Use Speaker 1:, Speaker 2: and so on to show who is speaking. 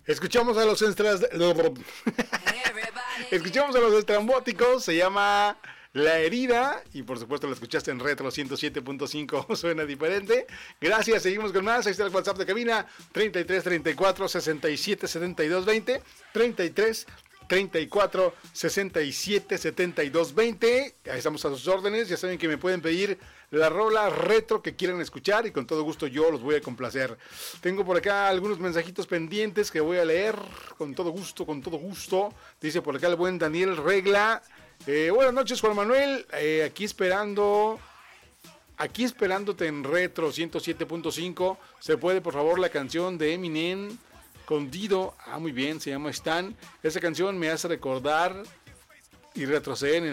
Speaker 1: Escuchamos a los escuchamos a los estrambóticos, se llama La Herida, y por supuesto la escuchaste en Retro 107.5, suena diferente. Gracias, seguimos con más. Ahí está el WhatsApp de cabina, 33 34 67 72 20, 33 34 67 72 20. Ahí estamos a sus órdenes. Ya saben que me pueden pedir la rola retro que quieran escuchar y con todo gusto yo los voy a complacer. Tengo por acá algunos mensajitos pendientes que voy a leer con todo gusto, con todo gusto. Dice por acá el buen Daniel Regla. Buenas noches, Juan Manuel. Aquí esperándote en Retro 107.5. ¿Se puede, por favor, la canción de Eminem con Dido? Muy bien, se llama Stan. Esa canción me hace recordar y retroceder en el